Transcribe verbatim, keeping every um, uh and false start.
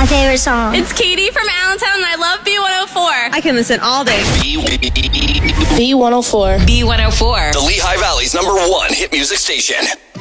favorite song. It's Katie from Allentown, and I love B one oh four. I can listen all day. B one oh four. B one oh four. The Lehigh Valley's number one hit music station.